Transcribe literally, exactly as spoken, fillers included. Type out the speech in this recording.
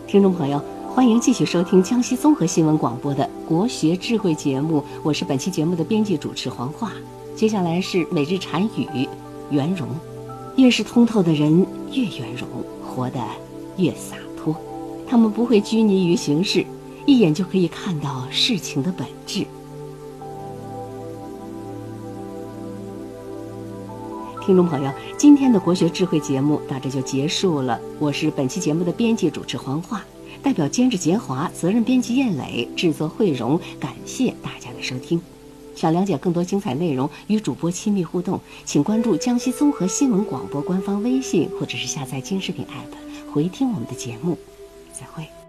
听众朋友，欢迎继续收听江西综合新闻广播的国学智慧节目，我是本期节目的编辑主持黄华。接下来是每日禅语圆融。越是通透的人越圆融，活得越洒脱。他们不会拘泥于形式，一眼就可以看到事情的本质。听众朋友，今天的国学智慧节目到这就结束了。我是本期节目的编辑主持黄华，代表监制杰华、责任编辑燕磊、制作慧荣，感谢大家的收听。想了解更多精彩内容，与主播亲密互动，请关注江西综合新闻广播官方微信，或者是下载京视频 A P P 回听我们的节目。再会。